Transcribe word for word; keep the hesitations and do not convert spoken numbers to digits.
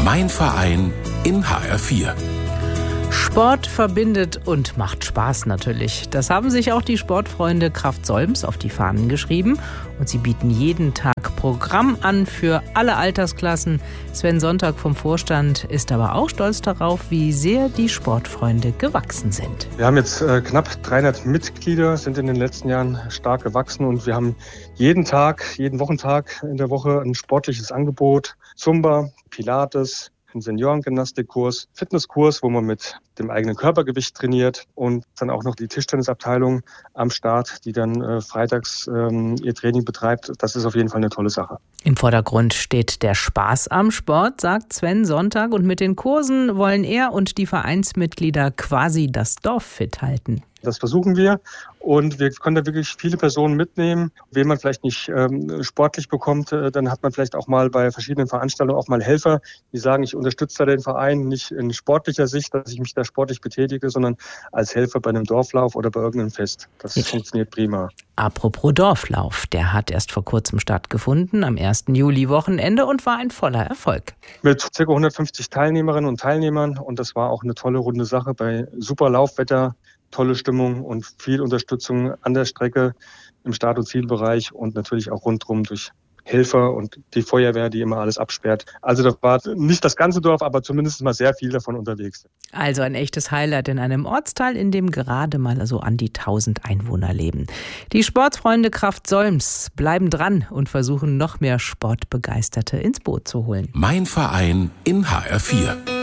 Mein Verein in H R vier. Sport verbindet und macht Spaß natürlich. Das haben sich auch die Sportfreunde Kraft Solms auf die Fahnen geschrieben. Und sie bieten jeden Tag Programm an für alle Altersklassen. Sven Sonntag vom Vorstand ist aber auch stolz darauf, wie sehr die Sportfreunde gewachsen sind. Wir haben jetzt äh, knapp dreihundert Mitglieder, sind in den letzten Jahren stark gewachsen. Und wir haben jeden Tag, jeden Wochentag in der Woche ein sportliches Angebot. Zumba, Pilates, einen Seniorengymnastikkurs, Fitnesskurs, wo man mit dem eigenen Körpergewicht trainiert, und dann auch noch die Tischtennisabteilung am Start, die dann äh, freitags ähm, ihr Training betreibt. Das ist auf jeden Fall eine tolle Sache. Im Vordergrund steht der Spaß am Sport, sagt Sven Sonntag, und mit den Kursen wollen er und die Vereinsmitglieder quasi das Dorf fit halten. Das versuchen wir, und wir können da wirklich viele Personen mitnehmen. Wen man vielleicht nicht ähm, sportlich bekommt, äh, dann hat man vielleicht auch mal bei verschiedenen Veranstaltungen auch mal Helfer, die sagen, ich unterstütze da den Verein nicht in sportlicher Sicht, dass ich mich da sportlich betätige, sondern als Helfer bei einem Dorflauf oder bei irgendeinem Fest. Das ich. funktioniert prima. Apropos Dorflauf, der hat erst vor kurzem stattgefunden, am ersten Juli-Wochenende, und war ein voller Erfolg. Mit ca. hundertfünfzig Teilnehmerinnen und Teilnehmern, und das war auch eine tolle runde Sache bei super Laufwetter. Tolle Stimmung und viel Unterstützung an der Strecke im Start- und Zielbereich und natürlich auch rundherum durch Helfer und die Feuerwehr, die immer alles absperrt. Also da war nicht das ganze Dorf, aber zumindest mal sehr viel davon unterwegs. Also ein echtes Highlight in einem Ortsteil, in dem gerade mal so an die tausend Einwohner leben. Die Sportfreunde Kraft Solms bleiben dran und versuchen, noch mehr Sportbegeisterte ins Boot zu holen. Mein Verein in H R vier.